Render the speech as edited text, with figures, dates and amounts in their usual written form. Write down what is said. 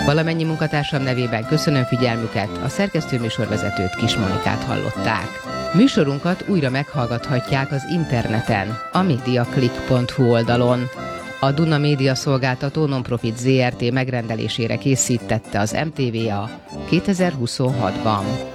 Valamennyi munkatársam nevében köszönöm figyelmüket, a szerkesztő műsorvezetőt, Kis Monikát hallották. Műsorunkat újra meghallgathatják az interneten, a mediaclick.hu oldalon. A Duna Média Szolgáltató Nonprofit Zrt. Megrendelésére készítette az MTVA 2026-ban.